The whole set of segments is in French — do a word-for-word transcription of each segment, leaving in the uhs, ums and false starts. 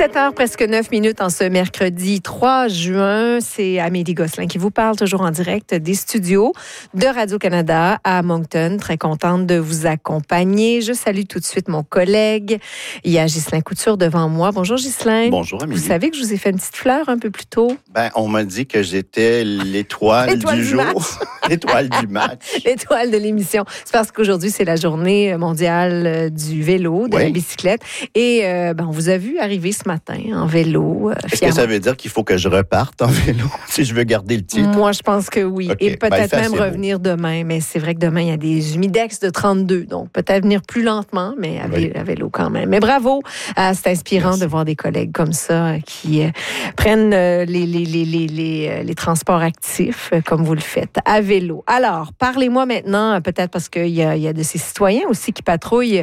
sept heures, presque neuf minutes en ce mercredi trois juin. C'est Amélie Gosselin qui vous parle toujours en direct des studios de Radio-Canada à Moncton. Très contente de vous accompagner. Je salue tout de suite mon collègue. Il y a Ghislain Couture devant moi. Bonjour Ghislain. Bonjour Amélie. Vous savez que je vous ai fait une petite fleur un peu plus tôt? Ben, on m'a dit que j'étais l'étoile, l'étoile du, du jour. L'étoile du match. L'étoile de l'émission. C'est parce qu'aujourd'hui, c'est la journée mondiale du vélo, de oui. la bicyclette. Et euh, ben, on vous a vu arriver ce matin en vélo. Euh, Est-ce que ça veut dire qu'il faut que je reparte en vélo si je veux garder le titre? Moi, je pense que oui. Okay. Et peut-être ben, même revenir beau. demain. Mais c'est vrai que demain, il y a des humidex de trente-deux. Donc, peut-être venir plus lentement, mais à, oui. à vélo quand même. Mais bravo. Euh, c'est inspirant Merci. de voir des collègues comme ça qui euh, prennent euh, les, les, les, les, les, les transports actifs euh, comme vous le faites, à vélo. Alors, parlez-moi maintenant, peut-être parce qu'il y a, il y a de ces citoyens aussi qui patrouillent euh,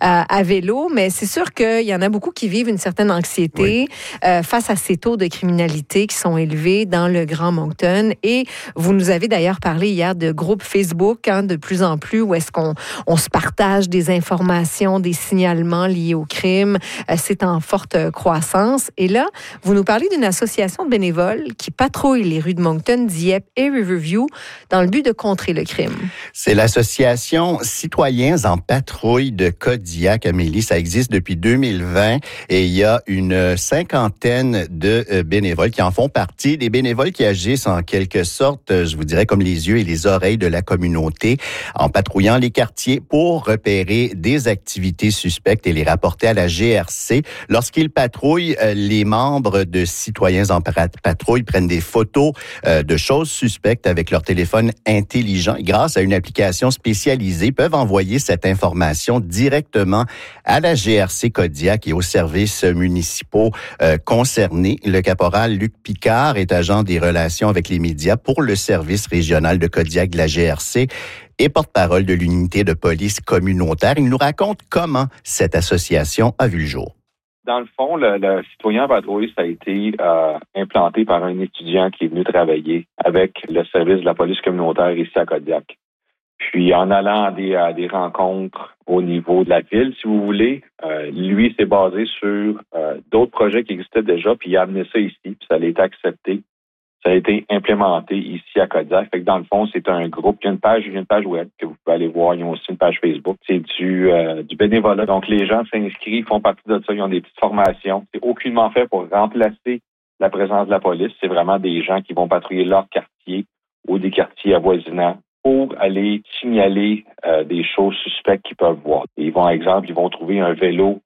à vélo, mais c'est sûr qu'il y en a beaucoup qui vivent une certaine anxiété oui. euh, face à ces taux de criminalité qui sont élevés dans le Grand Moncton. Et vous nous avez d'ailleurs parlé hier de groupes Facebook, hein, de plus en plus, où est-ce qu'on on se partage des informations, des signalements liés au crime. Euh, c'est en forte croissance. Et là, vous nous parlez d'une association de bénévoles qui patrouille les rues de Moncton, Dieppe et Riverview dans le but de contrer le crime. C'est l'association Citoyens en patrouille de Kodiak, Amélie. Ça existe depuis deux mille vingt et il y a une cinquantaine de bénévoles qui en font partie. Des bénévoles qui agissent en quelque sorte, je vous dirais, comme les yeux et les oreilles de la communauté en patrouillant les quartiers pour repérer des activités suspectes et les rapporter à la G R C. Lorsqu'ils patrouillent, les membres de Citoyens en patrouille prennent des photos de choses suspectes avec leur téléphone intelligent. Et grâce à une application spécialisée, peuvent envoyer cette information directement à la G R C Kodiak et aux services municipaux euh, concernés. Le caporal Luc Picard est agent des relations avec les médias pour le service régional de Kodiak de la G R C et porte-parole de l'unité de police communautaire. Il nous raconte comment cette association a vu le jour. Dans le fond, le, le citoyen patrouille, ça a été euh, implanté par un étudiant qui est venu travailler avec le service de la police communautaire ici à Kodiak. Puis, en allant à des, à des rencontres au niveau de la ville, si vous voulez, euh, lui s'est basé sur euh, d'autres projets qui existaient déjà, puis il a amené ça ici, puis ça a été accepté. Ça a été implémenté ici à Kodiak. Fait que dans le fond, c'est un groupe. Il y a une page, il y a une page web que vous pouvez aller voir. Ils ont aussi une page Facebook. C'est du, euh, du bénévolat. Donc, les gens s'inscrivent, font partie de ça. Ils ont des petites formations. C'est aucunement fait pour remplacer la présence de la police. C'est vraiment des gens qui vont patrouiller leur quartier ou des quartiers avoisinants pour aller signaler euh, des choses suspectes qu'ils peuvent voir. Ils vont, par exemple, ils vont trouver un vélo